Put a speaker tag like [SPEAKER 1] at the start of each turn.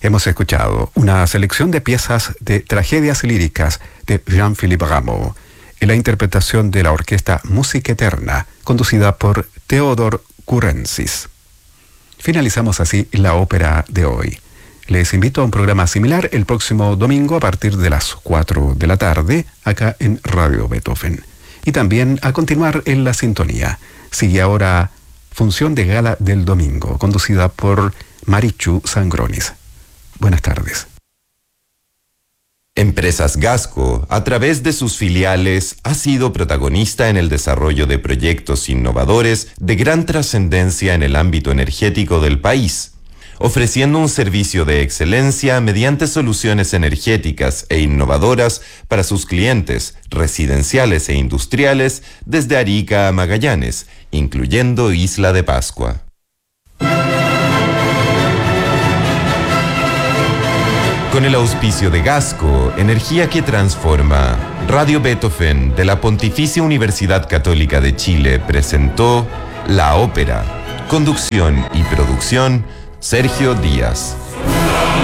[SPEAKER 1] Hemos escuchado una selección de piezas de tragedias líricas de Jean-Philippe Rameau en la interpretación de la orquesta Música Eterna, conducida por Theodor Kurensis. Finalizamos así la ópera de hoy. Les invito a un programa similar el próximo domingo a partir de las 4 de la tarde, acá en Radio Beethoven. Y también a continuar en la sintonía. Sigue ahora Función de Gala del Domingo, conducida por Marichu Sangronis. Buenas tardes.
[SPEAKER 2] Empresas Gasco, a través de sus filiales, ha sido protagonista en el desarrollo de proyectos innovadores de gran trascendencia en el ámbito energético del país, ofreciendo un servicio de excelencia mediante soluciones energéticas e innovadoras para sus clientes residenciales e industriales desde Arica a Magallanes, incluyendo Isla de Pascua. Con el auspicio de Gasco, energía que transforma, Radio Beethoven de la Pontificia Universidad Católica de Chile presentó La Ópera. Conducción y producción, Sergio Díaz.